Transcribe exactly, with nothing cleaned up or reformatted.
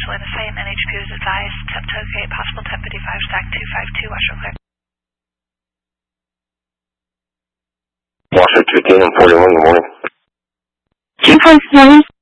Selena Saint, N H P was advised, temp tailgate, possible temp fifty-five, stack two five two, Washington clear. Washington fifteen and forty-one, good morning. two five one.